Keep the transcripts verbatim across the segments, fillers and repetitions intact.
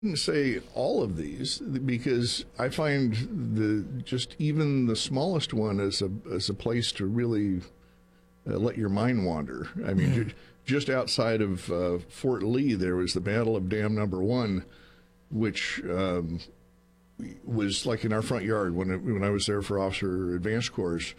wouldn't say all of these because I find the just even the smallest one as a as a place to really uh, let your mind wander. I mean, mm. ju- just outside of uh, Fort Lee, there was the Battle of Dam Number One, which um, was like in our front yard when it, when I was there for Officer Advanced Course.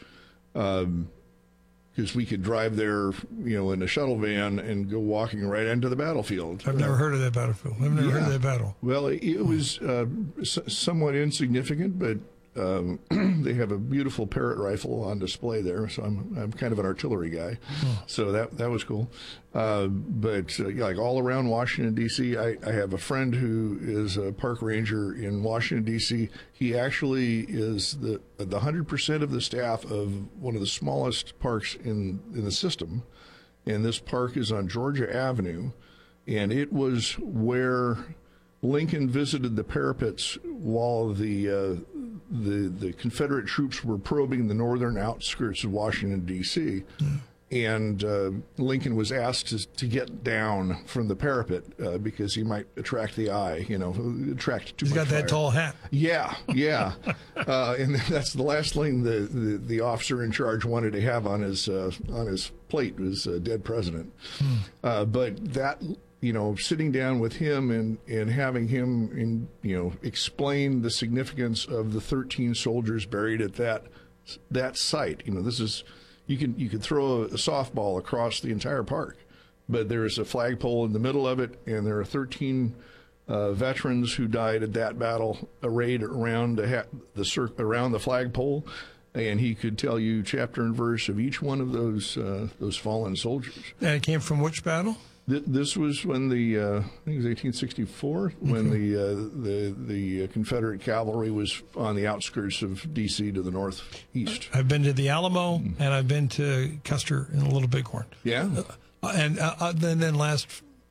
Um, Because we could drive there, you know, in a shuttle van and go walking right into the battlefield. I've never heard of that battlefield. I've never yeah. heard of that battle. Well, it, it was uh, s- somewhat insignificant, but um, they have a beautiful Parrott rifle on display there. So I'm I'm kind of an artillery guy, oh. so that that was cool. Uh, but uh, like all around Washington D C, I, I have a friend who is a park ranger in Washington D C. He actually is the the hundred percent of the staff of one of the smallest parks in in the system, and this park is on Georgia Avenue, and it was where Lincoln visited the parapets while the uh, the the Confederate troops were probing the northern outskirts of Washington D C Mm. And uh, Lincoln was asked to, to get down from the parapet uh, because he might attract the eye, you know, attract too He's much got that fire. tall hat. Yeah, yeah. uh, and that's the last thing the, the, the officer in charge wanted to have on his uh, on his plate was a dead president. Hmm. Uh, but that, you know, sitting down with him and, and having him, in, you know, explain the significance of the thirteen soldiers buried at that that site. You know, this is... You can you can throw a, a softball across the entire park, but there is a flagpole in the middle of it, and there are thirteen uh, veterans who died at that battle arrayed around the, ha- the cir- around the flagpole, and he could tell you chapter and verse of each one of those uh, those fallen soldiers. And it came from which battle? Th- this was when the uh, I think it was eighteen sixty-four when okay. the uh, the the Confederate cavalry was on the outskirts of D C to the northeast. I've been to the Alamo mm. and I've been to Custer and Little Bighorn. Yeah, uh, and uh, then then last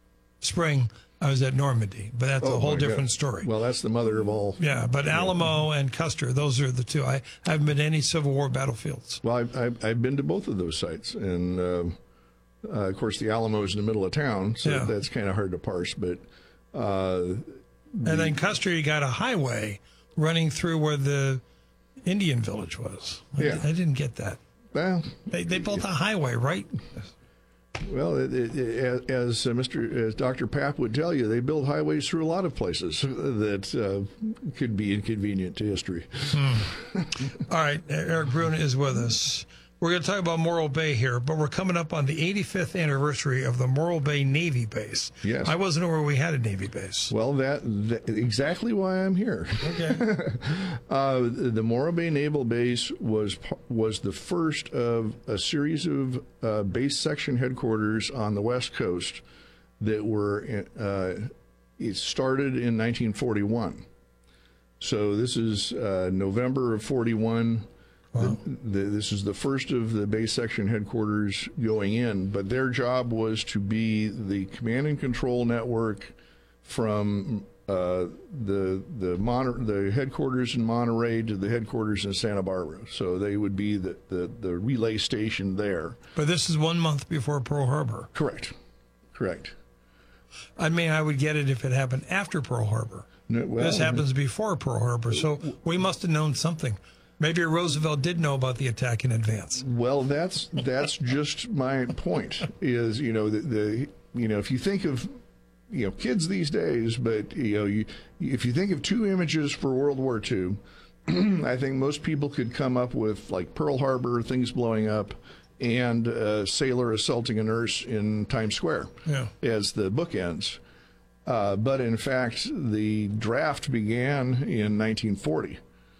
spring I was at Normandy, but that's oh, a whole different God. story. Well, that's the mother of all. Yeah, but yeah. Alamo and Custer, those are the two. I, I haven't been to any Civil War battlefields. Well, I've I've, I've been to both of those sites, and. Uh, Uh, of course, the Alamo is in the middle of town, so yeah. that's kind of hard to parse. But uh, and then Custer, you got a highway running through where the Indian village was. I, yeah. I didn't get that. Well, they they built a highway, right? Well, it, it, it, as uh, Mister as Doctor Papp would tell you, they build highways through a lot of places that uh, could be inconvenient to history. Hmm. All right, Eric Bruna is with us. We're going to talk about Morro Bay here, but we're coming up on the eighty-fifth anniversary of the Morro Bay Navy Base. Yes. I wasn't aware we had a Navy base. Well, that, that exactly why I'm here. Okay. uh, the Morro Bay Naval Base was was the first of a series of uh, base section headquarters on the West Coast that were, uh, it started in nineteen forty-one. So this is uh, November of forty-one. Wow. The, the, this is the first of the base section headquarters going in, but their job was to be the command and control network from uh, the the Mon- the headquarters in Monterey to the headquarters in Santa Barbara. So they would be the, the, the relay station there. But this is one month before Pearl Harbor. Correct. Correct. I mean, I would get it if it happened after Pearl Harbor. No, well, this happens before Pearl Harbor, so we must have known something. Maybe Roosevelt did know about the attack in advance. Well, that's that's just my point. Is you know the, the you know if you think of you know kids these days, but you know you if you think of two images for World War Two, I think most people could come up with like Pearl Harbor, things blowing up, and a sailor assaulting a nurse in Times Square yeah. as the bookends. Uh, but in fact, the draft began in nineteen forty.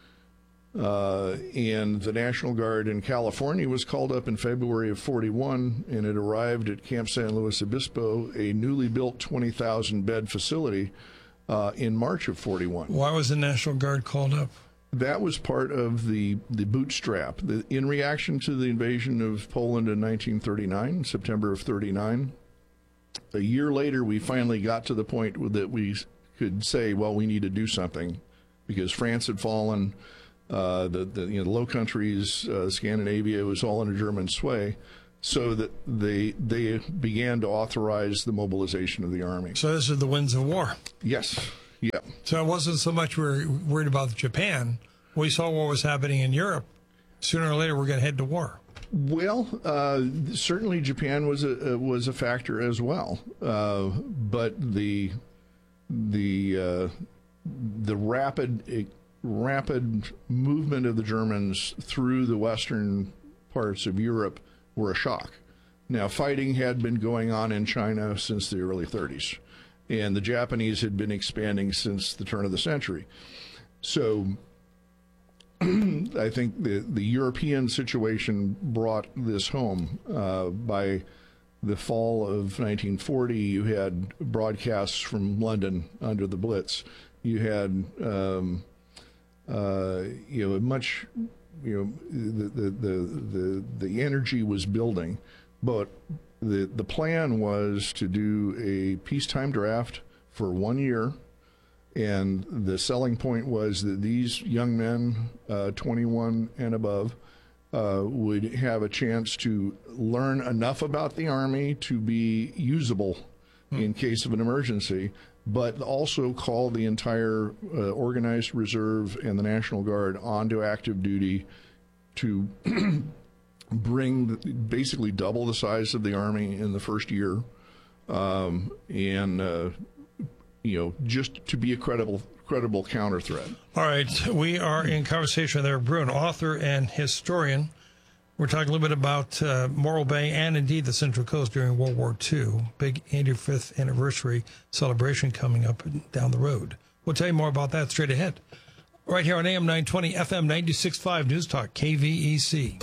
Uh, and the National Guard in California was called up in February of forty-one, and it arrived at Camp San Luis Obispo, a newly built twenty thousand bed facility, uh, in March of forty-one. Why was the National Guard called up? That was part of the, the bootstrap. The, in reaction to the invasion of Poland in nineteen thirty-nine, September of thirty-nine, a year later we finally got to the point that we could say, well, we need to do something, because France had fallen. Uh, the, the you know the Low Countries, uh, Scandinavia was all under German sway, so that they they began to authorize the mobilization of the army. So this is the winds of war. Yes, Yeah. So it wasn't so much we were worried about Japan. We saw what was happening in Europe. Sooner or later, we're going to head to war. Well, uh, certainly Japan was a uh, was a factor as well, uh, but the the uh, the rapid rapid movement of the Germans through the western parts of Europe were a shock. Now, fighting had been going on in China since the early thirties, and the Japanese had been expanding since the turn of the century. So I think the, the European situation brought this home. Uh, by the fall of nineteen forty, you had broadcasts from London under the Blitz. You had, um, uh, you know, much, you know, the, the, the, the, the energy was building, but the, the plan was to do a peacetime draft for one year. And the selling point was that these young men, uh, twenty-one and above, uh, would have a chance to learn enough about the Army to be usable hmm. in case of an emergency, but also call the entire uh, organized reserve and the National Guard onto active duty to bring, the, basically double the size of the Army in the first year, um, and uh, you know, just to be a credible credible counter threat. All right. We are in conversation with Eric Bruin, author and historian. We're talking a little bit about uh, Morro Bay and indeed the Central Coast during World War Two. Big eighty-fifth anniversary celebration coming up down the road. We'll tell you more about that straight ahead. Right here on A M nine twenty, F M ninety-six point five News Talk, K V E C.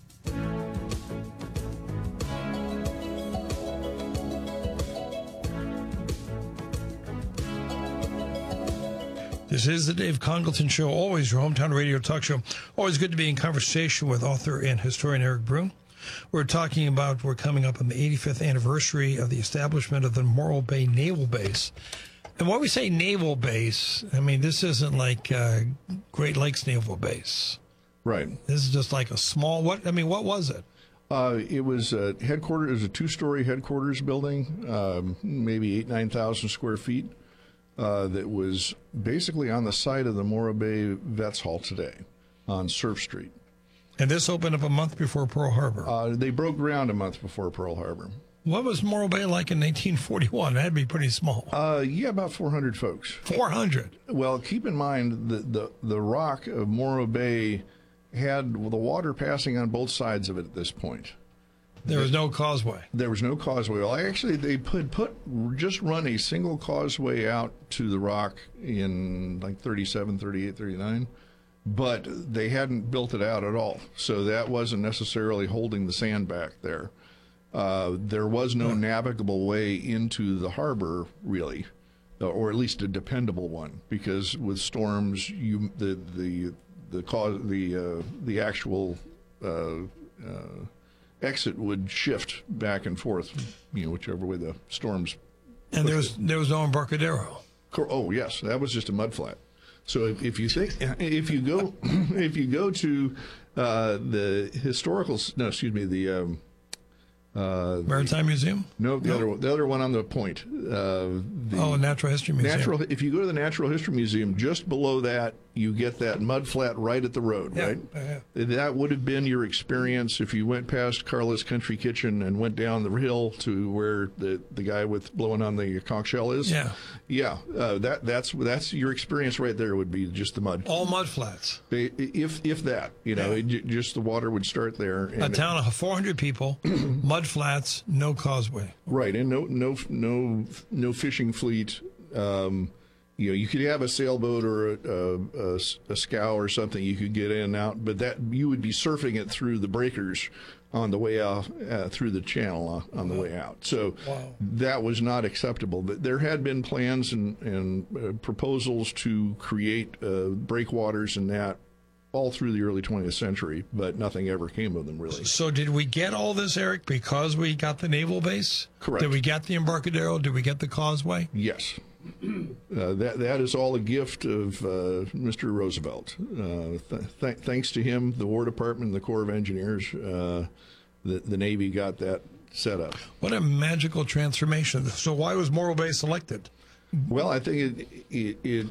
This is the Dave Congleton Show, always your hometown radio talk show. Always good to be in conversation with author and historian Eric Bruin. We're talking about, we're coming up on the eighty-fifth anniversary of the establishment of the Morro Bay Naval Base. And when we say naval base, I mean, this isn't like uh, Great Lakes Naval Base. Right. This is just like a small, what, I mean, what was it? Uh, it was a headquarters, it was a two-story headquarters building, um, maybe eight, nine thousand square feet. Uh, that was basically on the site of the Morro Bay Vets Hall today on Surf Street. And this opened up a month before Pearl Harbor. Uh, they broke ground a month before Pearl Harbor. What was Morro Bay like in nineteen forty-one? That'd be pretty small. Uh, yeah, about four hundred folks. four hundred? Well, keep in mind that the, the rock of Morro Bay had the water passing on both sides of it at this point. There was no causeway. There was no causeway. Well, actually, they put put just run a single causeway out to the rock in like thirty-seven, thirty-eight, thirty-nine, but they hadn't built it out at all. So that wasn't necessarily holding the sand back there. Uh, there was no navigable way into the harbor, really, or at least a dependable one, because with storms, you the the the cause the uh, the actual uh, uh, exit would shift back and forth, you know, whichever way the storms. And there was there was no Embarcadero. Oh yes, that was just a mud flat. So if, if you think if you go if you go to uh, the historical no excuse me the um, uh, Maritime Museum? No, the no. other one, the other one on the point. Uh, the oh, Natural History Museum. Natural. If you go to the Natural History Museum, just below that, you get that mud flat right at the road, yeah, right? Yeah. That would have been your experience if you went past Carla's Country Kitchen and went down the hill to where the, the guy with blowing on the conch shell is. Yeah, yeah. Uh, that that's that's your experience right there. Would be just the mud. All mud flats. If if that, you know, yeah. it, just the water would start there. And a town of four hundred people, mud flats, no causeway. Right, and no no no no fishing fleet. Um, You know, you could have a sailboat or a, a, a, a scow or something you could get in and out, but that you would be surfing it through the breakers on the way out, uh, through the channel on the way out. So wow. that was not acceptable. But there had been plans and, and uh, proposals to create uh, breakwaters and that all through the early twentieth century, but nothing ever came of them, really. So did we get all this, Eric, because we got the naval base? Correct. Did we get the Embarcadero? Did we get the causeway? Yes. Uh, that that is all a gift of uh, Mister Roosevelt. Uh, th- th- thanks to him, the War Department and the Corps of Engineers, uh, the, the Navy got that set up. What a magical transformation. So why was Morro Bay selected? Well, I think it, it, it